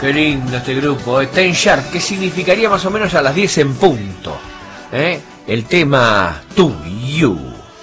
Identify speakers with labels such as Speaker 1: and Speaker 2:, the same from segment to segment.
Speaker 1: Qué lindo este grupo, Ten Sharp, que significaría más o menos a las 10 en punto. El tema To You.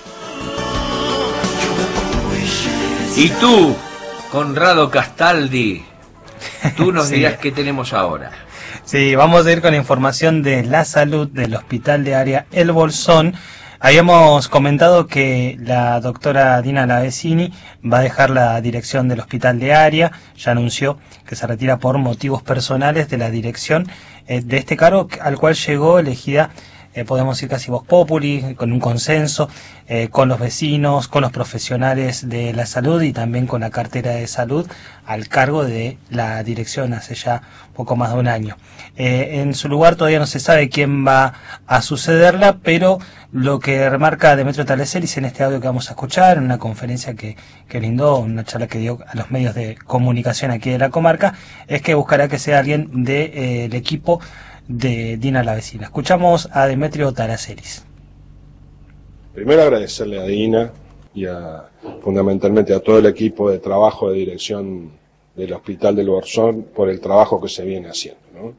Speaker 1: Y tú, Conrado Castaldi, tú nos dirás qué tenemos ahora.
Speaker 2: Sí, vamos a ir con la información de la salud del Hospital de Área El Bolsón. Habíamos comentado que la doctora Dina Lavesini va a dejar la dirección del Hospital de Área. Ya anunció que se retira por motivos personales de la dirección de este cargo al cual llegó elegida, podemos decir casi vox populi, con un consenso, con los vecinos, con los profesionales de la salud y también con la cartera de salud al cargo de la dirección hace ya poco más de un año. En su lugar todavía no se sabe quién va a sucederla, pero lo que remarca Demetrio Talaseris en este audio que vamos a escuchar, en una conferencia que brindó, una charla que dio a los medios de comunicación aquí de la comarca, es que buscará que sea alguien del equipo de Dina Lavesini. Escuchamos a Demetrio Talaseris.
Speaker 3: Primero agradecerle a Dina y fundamentalmente a todo el equipo de trabajo de dirección del Hospital del Bolsón por el trabajo que se viene haciendo, ¿no?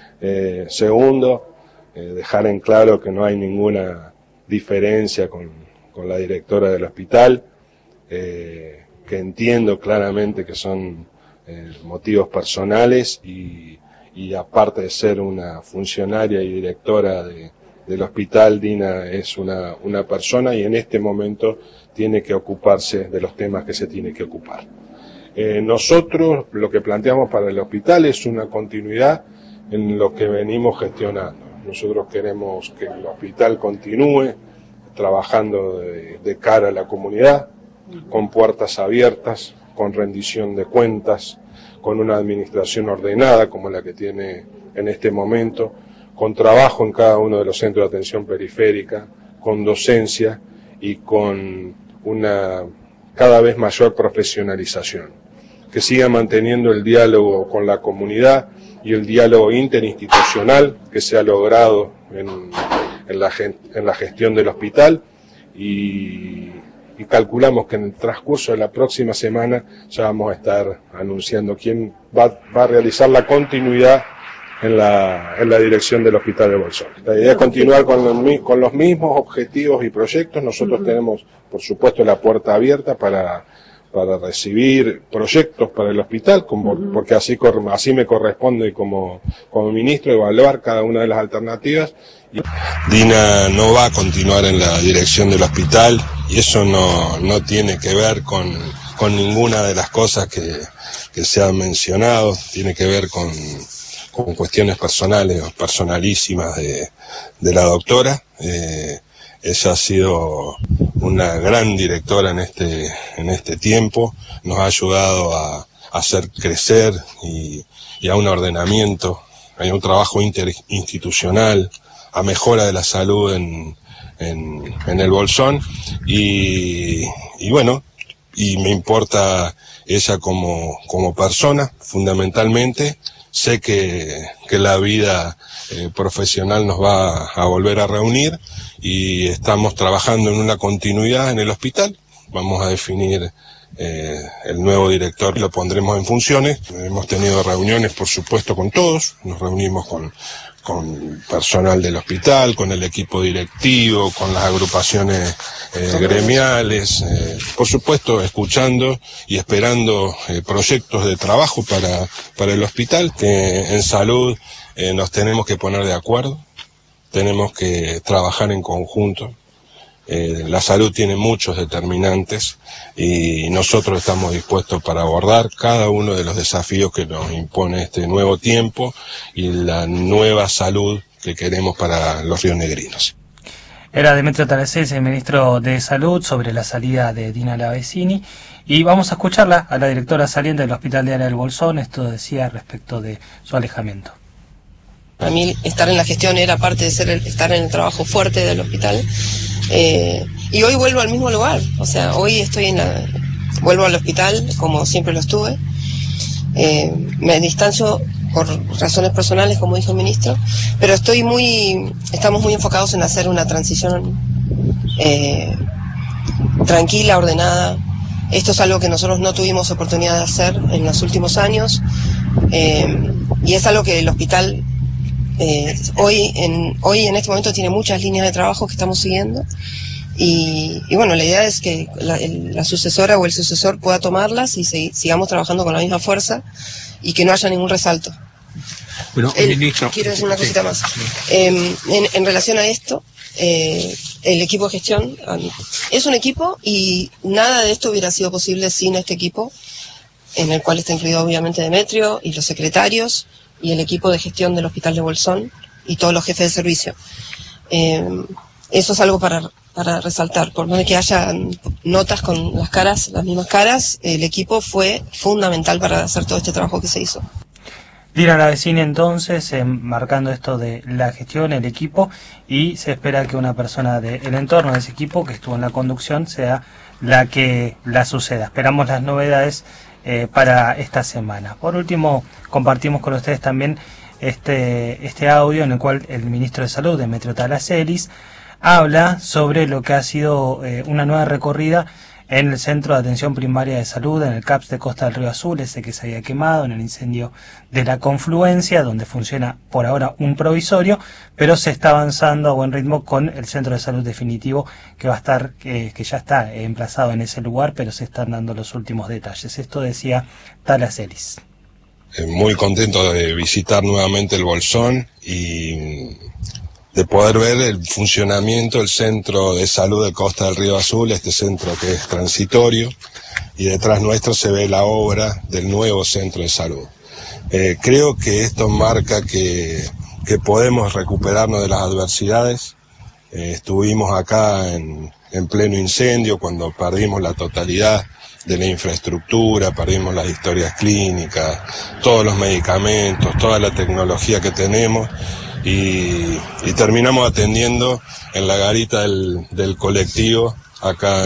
Speaker 3: Segundo, dejar en claro que no hay ninguna diferencia con la directora del hospital, que entiendo claramente que son motivos personales y aparte de ser una funcionaria y directora del hospital, Dina es una persona y en este momento tiene que ocuparse de los temas que se tiene que ocupar. Nosotros lo que planteamos para el hospital es una continuidad en lo que venimos gestionando. Nosotros queremos que el hospital continúe trabajando de cara a la comunidad, con puertas abiertas, con rendición de cuentas, con una administración ordenada como la que tiene en este momento, con trabajo en cada uno de los centros de atención periférica, con docencia y con una cada vez mayor profesionalización. Que siga manteniendo el diálogo con la comunidad y el diálogo interinstitucional que se ha logrado en la gestión del hospital y calculamos que en el transcurso de la próxima semana ya vamos a estar anunciando quién va a realizar la continuidad en la dirección del Hospital de Bolsón. La idea es continuar con los mismos objetivos y proyectos. Nosotros tenemos, por supuesto, la puerta abierta para recibir proyectos para el hospital, porque así me corresponde como ministro evaluar cada una de las alternativas. Dina no va a continuar en la dirección del hospital y eso no tiene que ver con ninguna de las cosas que se han mencionado, tiene que ver con cuestiones personales o personalísimas de la doctora. Ella ha sido una gran directora en este tiempo, nos ha ayudado a hacer crecer y a un ordenamiento, a un trabajo interinstitucional, a mejora de la salud en el Bolsón y bueno, y me importa ella como persona fundamentalmente. Sé que la vida profesional nos va a volver a reunir y estamos trabajando en una continuidad en el hospital. Vamos a definir el nuevo director, lo pondremos en funciones. Hemos tenido reuniones, por supuesto, con todos. Nos reunimos con personal del hospital, con el equipo directivo, con las agrupaciones gremiales, por supuesto escuchando y esperando proyectos de trabajo para el hospital, que en salud nos tenemos que poner de acuerdo, tenemos que trabajar en conjunto. La salud tiene muchos determinantes y nosotros estamos dispuestos para abordar cada uno de los desafíos que nos impone este nuevo tiempo y la nueva salud que queremos para los rionegrinos.
Speaker 2: Era Demetrio Talaseris, el ministro de Salud, sobre la salida de Dina Lavesini, y vamos a escucharla a la directora saliente del Hospital de Área del Bolsón. Esto decía respecto de su alejamiento.
Speaker 4: Para mí estar en la gestión era parte de estar en el trabajo fuerte del hospital, y hoy vuelvo al mismo lugar, o sea, hoy vuelvo al hospital como siempre lo estuve. Me distancio por razones personales, como dijo el ministro, pero estamos muy enfocados en hacer una transición tranquila, ordenada. Esto es algo que nosotros no tuvimos oportunidad de hacer en los últimos años. Y es algo que el hospital hoy en este momento tiene muchas líneas de trabajo que estamos siguiendo. Y bueno, la idea es que la sucesora o el sucesor pueda tomarlas y sigamos trabajando con la misma fuerza y que no haya ningún resalto.
Speaker 1: Bueno, ministro,
Speaker 4: quiero decir una cosita más. En relación a esto, el equipo de gestión es un equipo y nada de esto hubiera sido posible sin este equipo, en el cual está incluido obviamente Demetrio y los secretarios y el equipo de gestión del Hospital de Bolsón y todos los jefes de servicio. Eso es algo para resaltar, por más de que haya notas con las mismas caras, el equipo fue fundamental para hacer todo este trabajo que se hizo.
Speaker 2: Dina Lavesini entonces, marcando esto de la gestión, el equipo, y se espera que una persona del entorno de ese equipo que estuvo en la conducción sea la que la suceda. Esperamos las novedades para esta semana. Por último, compartimos con ustedes también este audio en el cual el ministro de Salud, Demetrio Talaselis, habla sobre lo que ha sido una nueva recorrida en el Centro de Atención Primaria de Salud, en el CAPS de Costa del Río Azul, ese que se había quemado en el incendio de la Confluencia, donde funciona por ahora un provisorio, pero se está avanzando a buen ritmo con el Centro de Salud definitivo que va a estar, que ya está emplazado en ese lugar, pero se están dando los últimos detalles. Esto decía Talaselis.
Speaker 3: Muy contento de visitar nuevamente el Bolsón y de poder ver el funcionamiento del Centro de Salud de Costa del Río Azul, este centro que es transitorio, y detrás nuestro se ve la obra del nuevo Centro de Salud. Creo que esto marca que podemos recuperarnos de las adversidades. Estuvimos acá en pleno incendio cuando perdimos la totalidad de la infraestructura, perdimos las historias clínicas, todos los medicamentos, toda la tecnología que tenemos. Y terminamos atendiendo en la garita del colectivo acá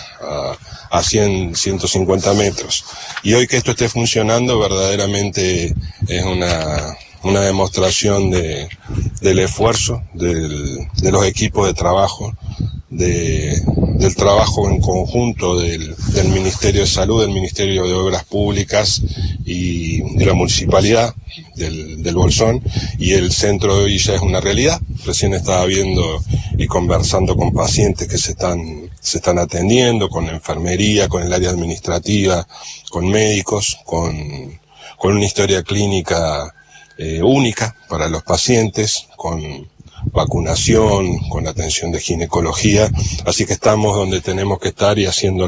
Speaker 3: a 150 metros. Y hoy que esto esté funcionando verdaderamente es una demostración del esfuerzo de los equipos de trabajo, del trabajo en conjunto del Ministerio de Salud, del Ministerio de Obras Públicas y de la Municipalidad del Bolsón, y el centro de hoy ya es una realidad. Recién estaba viendo y conversando con pacientes que se están atendiendo, con enfermería, con el área administrativa, con médicos, con una historia clínica única para los pacientes, con vacunación, con atención de ginecología, así que estamos donde tenemos que estar y haciendo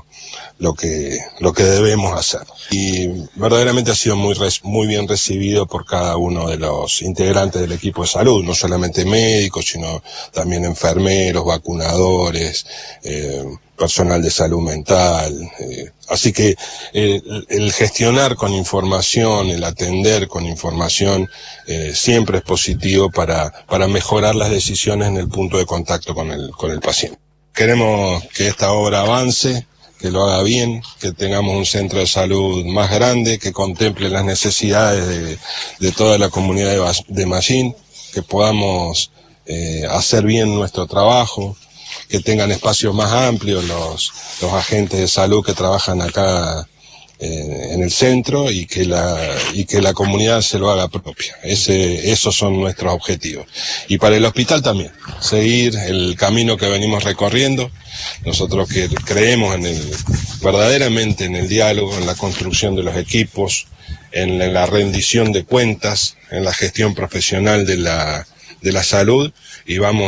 Speaker 3: lo que debemos hacer. Y verdaderamente ha sido muy bien recibido por cada uno de los integrantes del equipo de salud, no solamente médicos, sino también enfermeros, vacunadores, personal de salud mental. Así que el gestionar con información, el atender con información, siempre es positivo para mejorar las decisiones en el punto de contacto con el paciente. Queremos que esta obra avance, que lo haga bien, que tengamos un centro de salud más grande, que contemple las necesidades de toda la comunidad de Mallín, que podamos hacer bien nuestro trabajo, que tengan espacios más amplios los agentes de salud que trabajan acá en el centro y que la comunidad se lo haga propia. Esos son nuestros objetivos. Y para el hospital también, seguir el camino que venimos recorriendo. Nosotros que creemos verdaderamente en el diálogo, en la construcción de los equipos, en la rendición de cuentas, en la gestión profesional de la salud, y vamos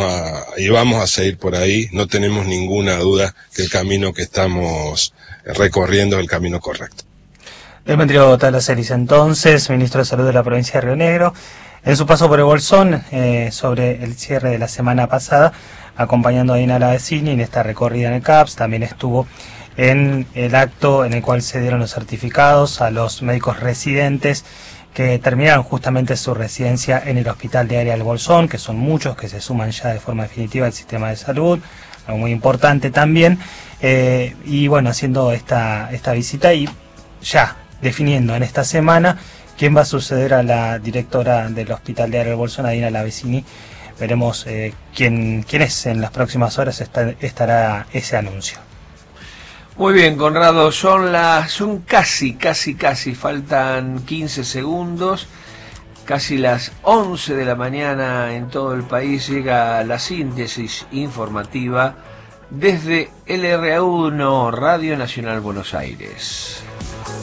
Speaker 3: a seguir por ahí. No tenemos ninguna duda que el camino que estamos recorriendo es el camino correcto.
Speaker 2: Demetrio Talaselis, entonces, ministro de Salud de la provincia de Río Negro, en su paso por el Bolsón, sobre el cierre de la semana pasada, acompañando a Dina Lavesini en esta recorrida en el CAPS. También estuvo en el acto en el cual se dieron los certificados a los médicos residentes que terminaron justamente su residencia en el Hospital de Área del Bolsón, que son muchos que se suman ya de forma definitiva al sistema de salud, algo muy importante también, y bueno, haciendo esta visita y ya definiendo en esta semana quién va a suceder a la directora del Hospital de Área del Bolsón, a Dina Lavesini. Veremos quién es. En las próximas horas estará ese anuncio.
Speaker 1: Muy bien, Conrado, son casi, faltan 15 segundos, casi las 11 de la mañana en todo el país. Llega la síntesis informativa desde LRA1, Radio Nacional Buenos Aires.